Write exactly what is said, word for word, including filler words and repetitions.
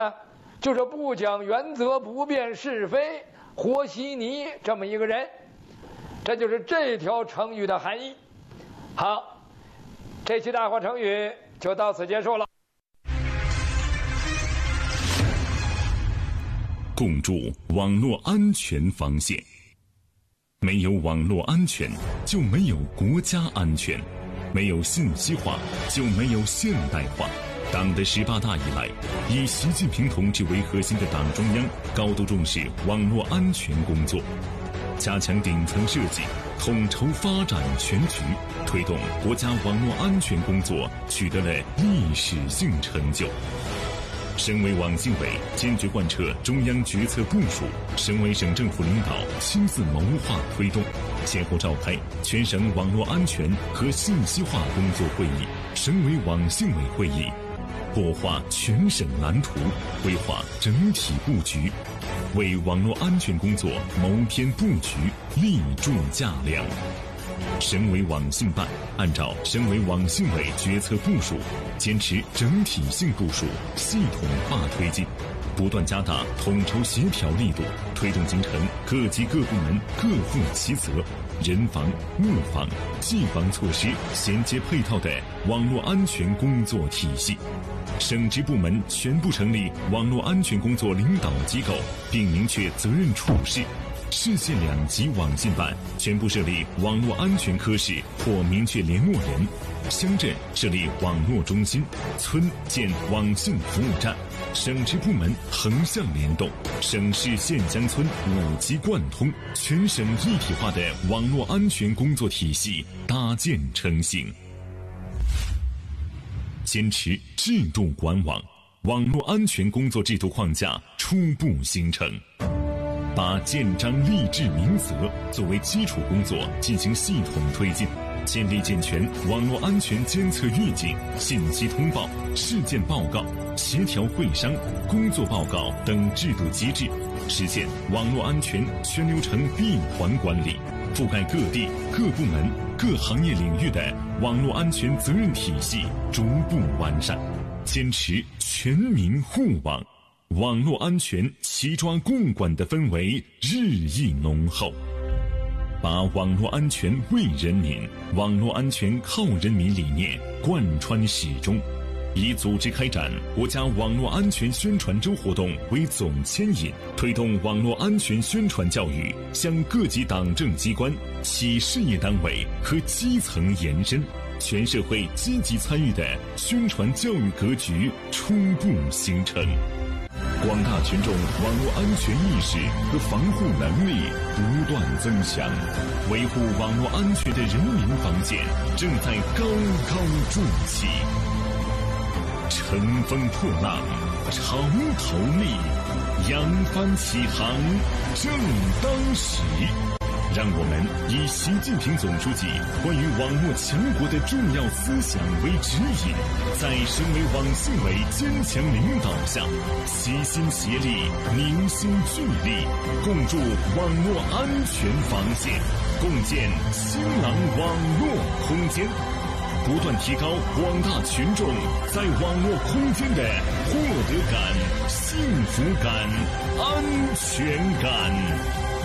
就是不讲原则、不辨是非、和稀泥这么一个人。这就是这条成语的含义。好，这期大话成语就到此结束了。 共筑网络安全防线。没有网络安全，就没有国家安全；没有信息化，就没有现代化。党的十八大以来，以习近平同志为核心的党中央高度重视网络安全工作，加强顶层设计，统筹发展全局，推动国家网络安全工作取得了历史性成就。省委网信委坚决贯彻中央决策部署，省委省政府领导亲自谋划推动，先后召开全省网络安全和信息化工作会议、省委网信委会议，擘画全省蓝图，规划整体布局，为网络安全工作谋篇布局，立柱架梁。省委网信办按照省委网信委决策部署，坚持整体性部署，系统化推进，不断加大统筹协调力度，推动形成各级各部门各负其责、人防、物防、技防措施衔接配套的网络安全工作体系。省直部门全部成立网络安全工作领导机构，并明确责任处事。市县两级网信办全部设立网络安全科室或明确联络人，乡镇设立网络中心，村建网信服务站，省直部门横向联动，省市县乡村五级贯通，全省一体化的网络安全工作体系搭建成型。坚持制度管网，网络安全工作制度框架初步形成。把建章立制明责作为基础工作进行系统推进，建立健全网络安全监测预警、信息通报、事件报告、协调会商、工作报告等制度机制，实现网络安全全流程闭环管理，覆盖各地、各部门、各行业领域的网络安全责任体系逐步完善，坚持全民护网。网络安全齐抓共管的氛围日益浓厚，把网络安全为人民、网络安全靠人民理念贯穿始终，以组织开展国家网络安全宣传周活动为总牵引，推动网络安全宣传教育向各级党政机关、企事业单位和基层延伸，全社会积极参与的宣传教育格局初步形成。广大群众网络安全意识和防护能力不断增强，维护网络安全的人民防线正在高高筑起。乘风破浪，潮头立，扬帆起航，正当时。让我们以习近平总书记关于网络强国的重要思想为指引，在省委网信委坚强领导下，齐心协力，凝心聚力，共筑网络安全防线，共建新浪网络空间，不断提高广大群众在网络空间的获得感、幸福感、安全感。